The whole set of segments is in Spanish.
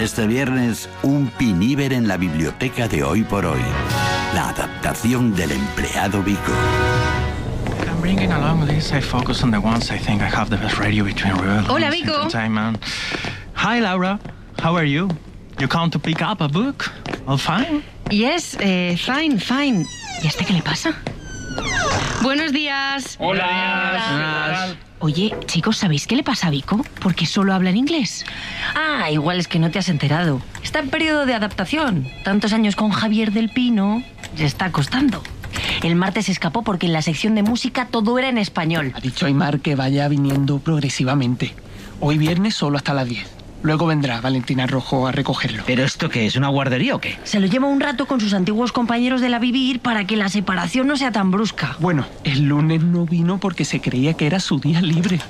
Este viernes, un piníver en la biblioteca de Hoy por Hoy. La adaptación del empleado Vico. I'm bringing along this. I focus on the ones I think I have the best radio between real. Hola, Vico. Hi, Laura. How are you? You come to pick up a book? All fine? Yes, fine. ¿Y a este qué le pasa? Buenos días. Hola. Oye, chicos, ¿sabéis qué le pasa a Vico? Porque solo habla en inglés. Ah, igual es que no te has enterado. Está en periodo de adaptación. Tantos años con Javier del Pino, le está costando. El martes se escapó porque en la sección de música todo era en español. Ha dicho Aimar que vaya viniendo progresivamente. Hoy viernes solo hasta las 10. Luego vendrá Valentina Rojo a recogerlo. ¿Pero esto qué es? ¿Una guardería o qué? Se lo lleva un rato con sus antiguos compañeros de la Vivir para que la separación no sea tan brusca. Bueno, el lunes no vino porque se creía que era su día libre.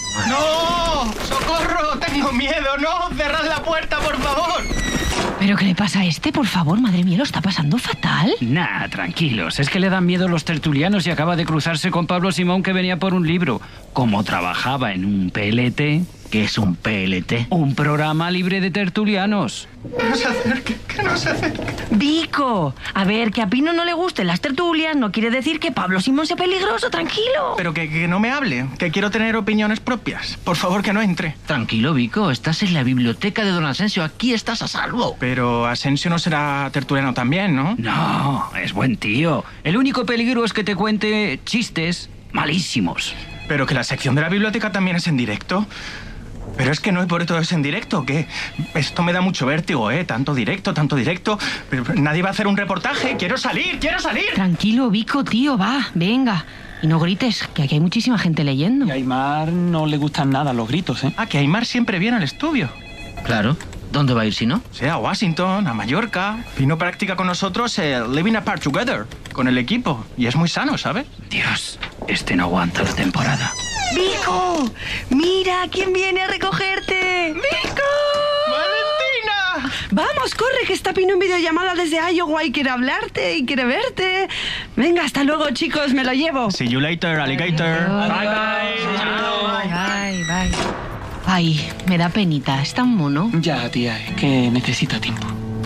¡No! ¡Socorro! ¡Tengo miedo! ¡No! ¡Cerrad la puerta, por favor! ¿Pero qué le pasa a este? Por favor, madre mía, lo está pasando fatal. Nah, tranquilos. Es que le dan miedo los tertulianos y acaba de cruzarse con Pablo Simón, que venía por un libro. Como trabajaba en un PLT... ¿Qué es un PLT? Un programa libre de tertulianos. Que no se acerque, que no se acerque. Vico, a ver, que a Pino no le gusten las tertulias no quiere decir que Pablo Simón sea peligroso, tranquilo. Pero que no me hable, que quiero tener opiniones propias. Por favor, que no entre. Tranquilo, Vico. Estás en la biblioteca de don Asensio. Aquí estás a salvo. Pero Asensio no será tertuliano también, ¿no? No, es buen tío. El único peligro es que te cuente chistes malísimos. Pero que la sección de la biblioteca también es en directo. Pero es que no, y por todo es en directo, que esto me da mucho vértigo, tanto directo. Pero nadie va a hacer un reportaje. ¡Quiero salir! Tranquilo, Vico, tío, va, venga. Y no grites, que aquí hay muchísima gente leyendo. Y a Aimar no le gustan nada los gritos, ¿eh? Ah, que Aimar siempre viene al estudio. Claro. ¿Dónde va a ir si no? Sí, a Washington, a Mallorca. Vino practica con nosotros Living Apart Together, con el equipo. Y es muy sano, ¿sabes? Dios, este no aguanta la temporada. ¡Vico! ¡Mira quién viene a recogerte! ¡Vico! ¡Valentina! Vamos, corre, que está Pino en videollamada desde Iowa y quiere hablarte y quiere verte. Venga, hasta luego, chicos, me lo llevo. See you later, alligator. Bye. Ay, me da penita, es tan mono. Ya, tía, es que necesita tiempo.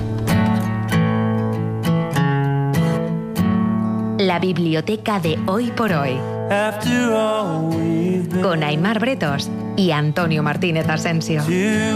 La biblioteca de Hoy por Hoy. Con Aimar Bretos y Antonio Martínez Asensio.